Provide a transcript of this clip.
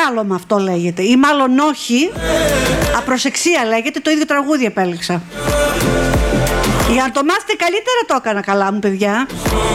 Απροσεξάλωμα αυτό λέγεται. Ή μάλλον όχι. Απροσεξία λέγεται. Το ίδιο τραγούδι επέλεξα. Για να το μάθετε καλύτερα το έκανα, καλά μου παιδιά.